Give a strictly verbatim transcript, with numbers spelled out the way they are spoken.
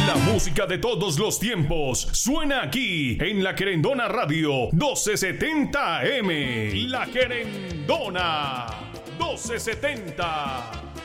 La música de todos los tiempos suena aquí en La Querendona Radio doce setenta A M. La Querendona doce setenta.